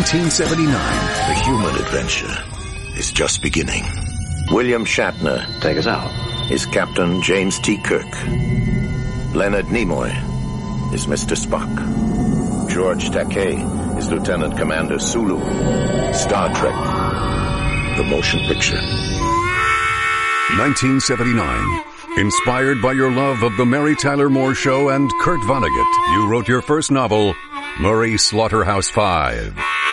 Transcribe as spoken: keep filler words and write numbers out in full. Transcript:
nineteen seventy-nine. The human adventure is just beginning. William Shatner, take us out, is Captain James T. Kirk. Leonard Nimoy is Mister Spock. George Takei is Lieutenant Commander Sulu. Star Trek, the motion picture. nineteen seventy-nine. Inspired by your love of The Mary Tyler Moore Show and Kurt Vonnegut, you wrote your first novel, Murray Slaughterhouse Five.